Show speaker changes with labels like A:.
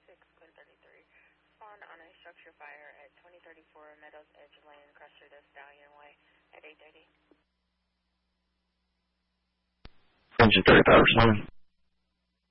A: Quinn 33. Spawn on a structure fire at 2034 Meadows Edge Lane, Crusher to Stallion Way at 8:30.
B: Engine 35 responding.